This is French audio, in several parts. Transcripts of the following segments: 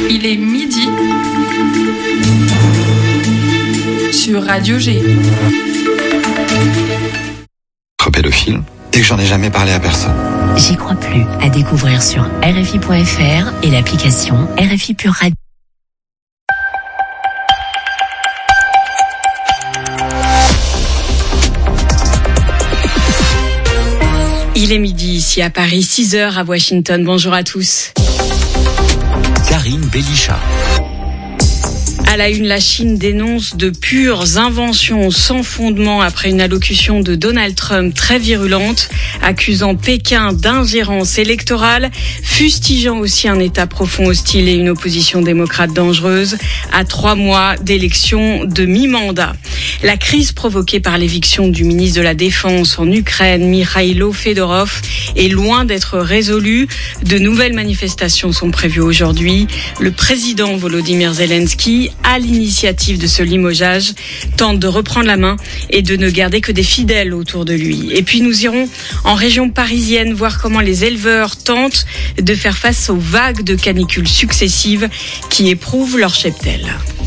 Il est midi sur Radio G. Pédophile et que j'en ai jamais parlé à personne. J'y crois plus. À découvrir sur RFI.fr et l'application RFI Pure Radio. Il est midi ici à Paris, 6h à Washington. Bonjour à tous. Karine Bélichat. À la une, la Chine dénonce de pures inventions sans fondement après une allocution de Donald Trump très virulente, accusant Pékin d'ingérence électorale, fustigeant aussi un État profond hostile et une opposition démocrate dangereuse à 3 mois d'élections de mi-mandat. La crise provoquée par l'éviction du ministre de la Défense en Ukraine, Mikhailo Fedorov, est loin d'être résolue. De nouvelles manifestations sont prévues aujourd'hui. Le président Volodymyr Zelensky, à l'initiative de ce limogeage, tente de reprendre la main et de ne garder que des fidèles autour de lui. Et puis nous irons en région parisienne voir comment les éleveurs tentent de faire face aux vagues de canicules successives qui éprouvent leur cheptel.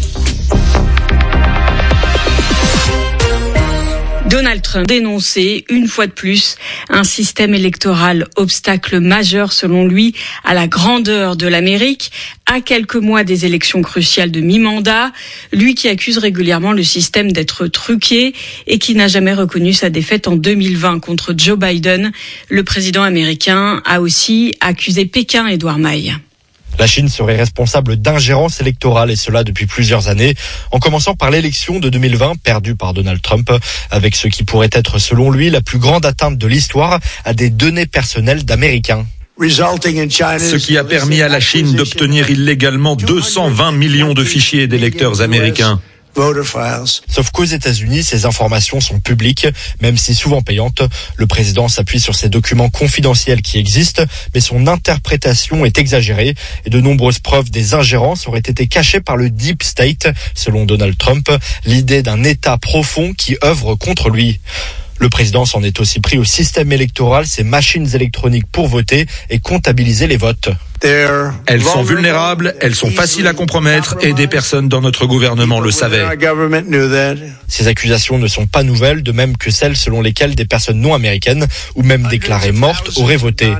Donald Trump dénonçait une fois de plus un système électoral obstacle majeur selon lui à la grandeur de l'Amérique, à quelques mois des élections cruciales de mi-mandat, lui qui accuse régulièrement le système d'être truqué et qui n'a jamais reconnu sa défaite en 2020 contre Joe Biden. Le président américain a aussi accusé Pékin, Édouard Maille. La Chine serait responsable d'ingérence électorale, et cela depuis plusieurs années, en commençant par l'élection de 2020 perdue par Donald Trump, avec ce qui pourrait être selon lui la plus grande atteinte de l'histoire à des données personnelles d'Américains. Ce qui a permis à la Chine d'obtenir illégalement 220 millions de fichiers d'électeurs américains. Sauf qu'aux États-Unis, ces informations sont publiques, même si souvent payantes. Le président s'appuie sur ces documents confidentiels qui existent, mais son interprétation est exagérée et de nombreuses preuves des ingérences auraient été cachées par le Deep State, selon Donald Trump, l'idée d'un État profond qui œuvre contre lui. Le président s'en est aussi pris au système électoral, ces machines électroniques pour voter et comptabiliser les votes. Elles sont vulnérables, elles sont faciles à compromettre et des personnes dans notre gouvernement le savaient. Ces accusations ne sont pas nouvelles, de même que celles selon lesquelles des personnes non américaines ou même déclarées mortes auraient voté.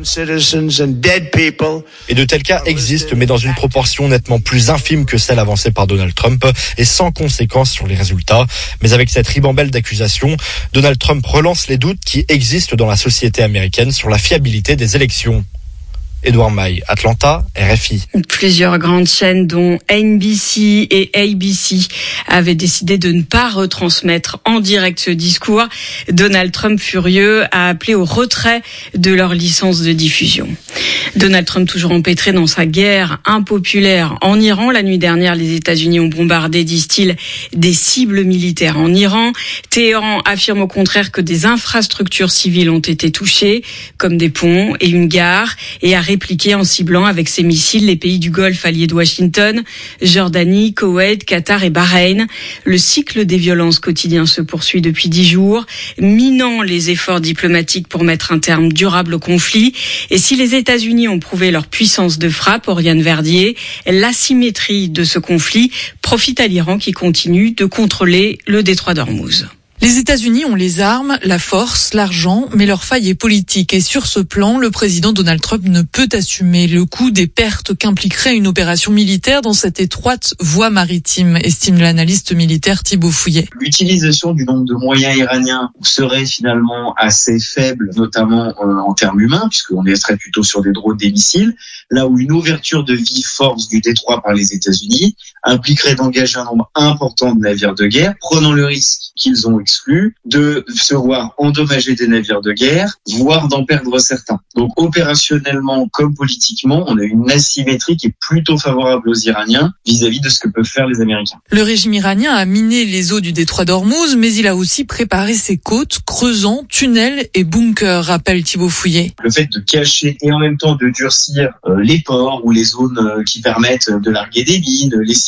Et de tels cas existent, mais dans une proportion nettement plus infime que celle avancée par Donald Trump et sans conséquence sur les résultats. Mais avec cette ribambelle d'accusations, Donald Trump relance les doutes qui existent dans la société américaine sur la fiabilité des élections. Édouard Maille, Atlanta, RFI. Plusieurs grandes chaînes dont NBC et ABC avaient décidé de ne pas retransmettre en direct ce discours. Donald Trump, furieux, a appelé au retrait de leur licence de diffusion. Donald Trump toujours empêtré dans sa guerre impopulaire en Iran. La nuit dernière, les États-Unis ont bombardé, disent-ils, des cibles militaires en Iran. Téhéran affirme au contraire que des infrastructures civiles ont été touchées, comme des ponts et une gare, et a répliqué en ciblant avec ses missiles les pays du Golfe alliés de Washington, Jordanie, Koweït, Qatar et Bahreïn. Le cycle des violences quotidiens se poursuit depuis 10 jours, minant les efforts diplomatiques pour mettre un terme durable au conflit. Et si les États-Unis ont prouvé leur puissance de frappe, Oriane Verdier, l'asymétrie de ce conflit profite à l'Iran qui continue de contrôler le détroit d'Ormuz. Les États-Unis ont les armes, la force, l'argent, mais leur faille est politique. Et sur ce plan, le président Donald Trump ne peut assumer le coût des pertes qu'impliquerait une opération militaire dans cette étroite voie maritime, estime l'analyste militaire Thibault Fouillet. L'utilisation du nombre de moyens iraniens serait finalement assez faible, notamment en termes humains, puisqu'on serait plutôt sur des drones, des missiles, là où une ouverture de vive force du détroit par les États-Unis impliquerait d'engager un nombre important de navires de guerre, prenant le risque qu'ils ont exclu de se voir endommager des navires de guerre, voire d'en perdre certains. Donc opérationnellement comme politiquement, on a une asymétrie qui est plutôt favorable aux Iraniens vis-à-vis de ce que peuvent faire les Américains. Le régime iranien a miné les eaux du détroit d'Ormuz, mais il a aussi préparé ses côtes, creusant tunnels et bunkers, rappelle Thibault Fouillet. Le fait de cacher et en même temps de durcir les ports ou les zones qui permettent de larguer des mines, les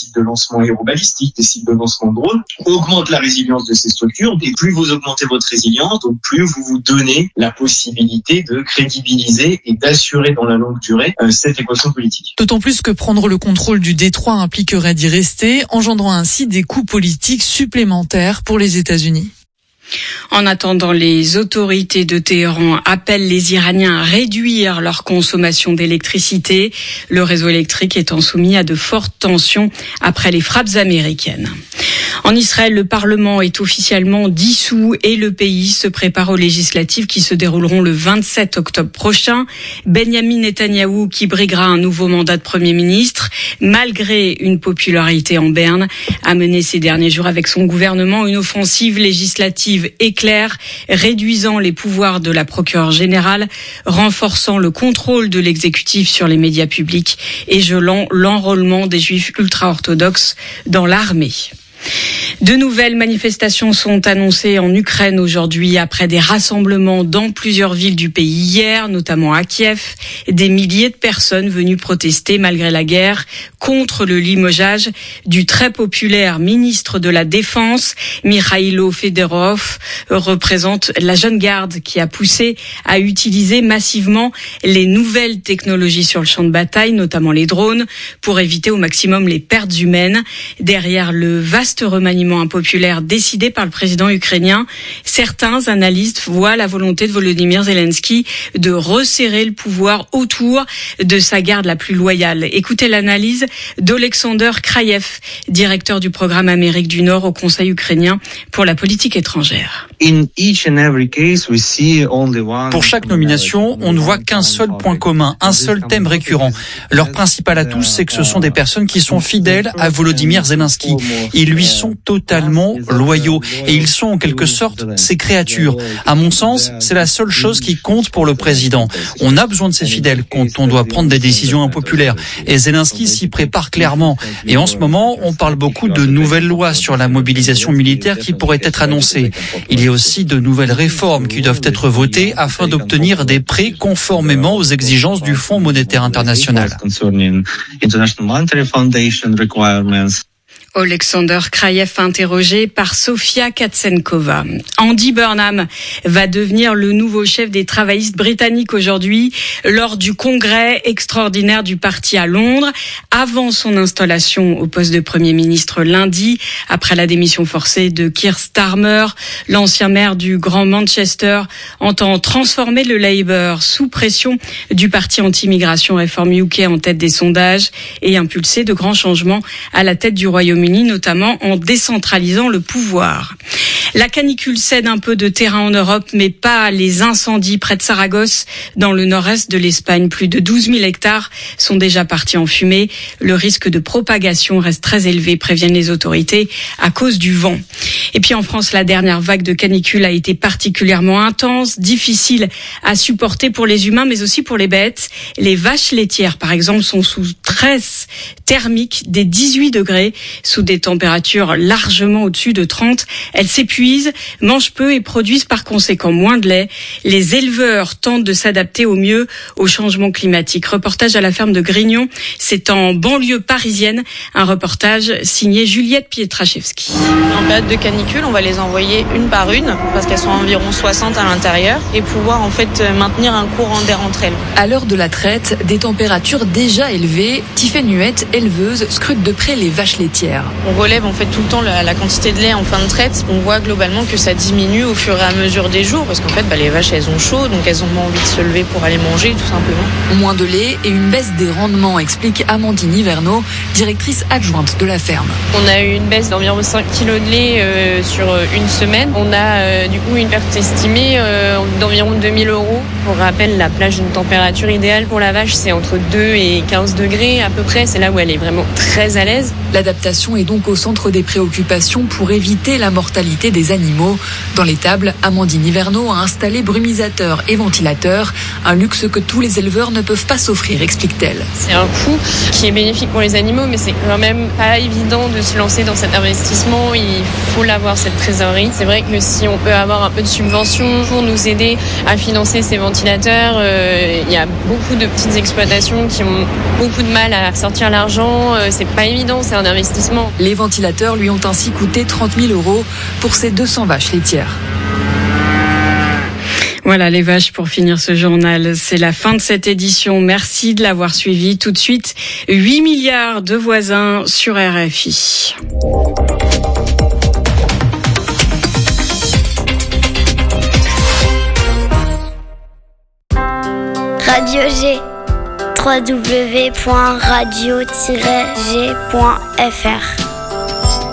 sites de lancement aérobalistique, des sites de lancement de drones, augmente la résilience de ces structures. Et plus vous augmentez votre résilience, donc plus vous vous donnez la possibilité de crédibiliser et d'assurer dans la longue durée cette équation politique. D'autant plus que prendre le contrôle du détroit impliquerait d'y rester, engendrant ainsi des coûts politiques supplémentaires pour les États-Unis. En attendant, les autorités de Téhéran appellent les Iraniens à réduire leur consommation d'électricité, le réseau électrique étant soumis à de fortes tensions après les frappes américaines. En Israël, le Parlement est officiellement dissous et le pays se prépare aux législatives qui se dérouleront le 27 octobre prochain. Benyamin Netanyahou, qui briguera un nouveau mandat de Premier ministre, malgré une popularité en berne, a mené ces derniers jours avec son gouvernement une offensive législative éclair, réduisant les pouvoirs de la procureure générale, renforçant le contrôle de l'exécutif sur les médias publics et gelant l'enrôlement des juifs ultra-orthodoxes dans l'armée. De nouvelles manifestations sont annoncées en Ukraine aujourd'hui après des rassemblements dans plusieurs villes du pays hier, notamment à Kiev. Des milliers de personnes venues protester malgré la guerre contre le limogeage du très populaire ministre de la Défense. Mikhailo Fedorov représente la jeune garde qui a poussé à utiliser massivement les nouvelles technologies sur le champ de bataille, notamment les drones, pour éviter au maximum les pertes humaines. Derrière le vaste remaniement impopulaire décidé par le président ukrainien, certains analystes voient la volonté de Volodymyr Zelensky de resserrer le pouvoir autour de sa garde la plus loyale. Écoutez l'analyse d'Olexander Kraïev, directeur du programme Amérique du Nord au Conseil ukrainien pour la politique étrangère. Pour chaque nomination, on ne voit qu'un seul point commun, un seul thème récurrent. Leur principal atout, c'est que ce sont des personnes qui sont fidèles à Volodymyr Zelensky. Ils lui sont totalement loyaux et ils sont en quelque sorte ses créatures. À mon sens, c'est la seule chose qui compte pour le président. On a besoin de ses fidèles quand on doit prendre des décisions impopulaires. Et Zelensky s'y prépare clairement. Et en ce moment, on parle beaucoup de nouvelles lois sur la mobilisation militaire qui pourraient être annoncées. Il y a aussi de nouvelles réformes qui doivent être votées afin d'obtenir des prêts conformément aux exigences du Fonds monétaire international. Olexander Kraïev interrogé par Sofia Katsenkova. Andy Burnham va devenir le nouveau chef des travaillistes britanniques aujourd'hui lors du congrès extraordinaire du parti à Londres, avant son installation au poste de Premier ministre lundi, après la démission forcée de Keir Starmer. L'ancien maire du Grand Manchester entend transformer le Labour sous pression du parti anti-immigration Reform UK en tête des sondages et impulser de grands changements à la tête du Royaume-Uni, notamment en décentralisant le pouvoir. La canicule cède un peu de terrain en Europe, mais pas les incendies près de Saragosse, dans le nord-est de l'Espagne. Plus de 12 000 hectares sont déjà partis en fumée. Le risque de propagation reste très élevé, préviennent les autorités, à cause du vent. Et puis en France, la dernière vague de canicule a été particulièrement intense, difficile à supporter pour les humains, mais aussi pour les bêtes. Les vaches laitières, par exemple, sont sous stress thermique des 18 degrés, sous des températures largement au-dessus de 30. Elles s'épuisent, mangent peu et produisent par conséquent moins de lait. Les éleveurs tentent de s'adapter au mieux au changement climatique. Reportage à la ferme de Grignon, c'est en banlieue parisienne. Un reportage signé Juliette Pietraszewski. En période de canicule, on va les envoyer une par une, parce qu'elles sont environ 60 à l'intérieur, et pouvoir en fait maintenir un courant d'air entre elles. À l'heure de la traite, des températures déjà élevées, Tiffaine Huette, éleveuse, scrute de près les vaches laitières. On relève en fait tout le temps la quantité de lait en fin de traite. On voit globalement que ça diminue au fur et à mesure des jours, parce qu'en fait les vaches elles ont chaud, donc elles ont moins envie de se lever pour aller manger tout simplement. Moins de lait et une baisse des rendements, explique Amandine Hiverneau, directrice adjointe de la ferme. On a eu une baisse d'environ 5 kg de lait sur une semaine. On a du coup une perte estimée d'environ 2 000 €. Pour rappel, la plage d'une température idéale pour la vache, c'est entre 2 et 15 degrés à peu près. C'est là où elle est vraiment très à l'aise. L'adaptation est donc au centre des préoccupations pour éviter la mortalité des animaux. Dans l'étable, Amandine Hiverneau a installé brumisateurs et ventilateurs, un luxe que tous les éleveurs ne peuvent pas s'offrir, explique-t-elle. C'est un coût qui est bénéfique pour les animaux, mais c'est quand même pas évident de se lancer dans cet investissement. Il faut l'avoir, cette trésorerie. C'est vrai que si on peut avoir un peu de subvention pour nous aider à financer ces ventilateurs, il y a beaucoup de petites exploitations qui ont beaucoup de mal à sortir l'argent. C'est pas évident, c'est un investissement. Les ventilateurs lui ont ainsi coûté 30 000 € pour ses 200 vaches laitières. Voilà les vaches pour finir ce journal. C'est la fin de cette édition. Merci de l'avoir suivi. Tout de suite, 8 milliards de voisins sur RFI. Radio G, www.radio-g.fr